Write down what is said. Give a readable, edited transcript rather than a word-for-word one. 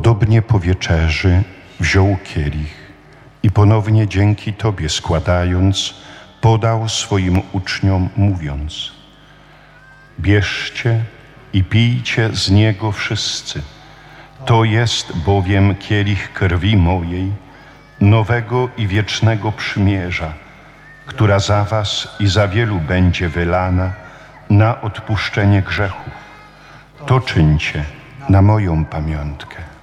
Podobnie po wieczerzy wziął kielich i ponownie dzięki Tobie składając, podał swoim uczniom, mówiąc: bierzcie i pijcie z niego wszyscy. To jest bowiem kielich krwi mojej, nowego i wiecznego przymierza, która za was i za wielu będzie wylana na odpuszczenie grzechów. To czyńcie na moją pamiątkę.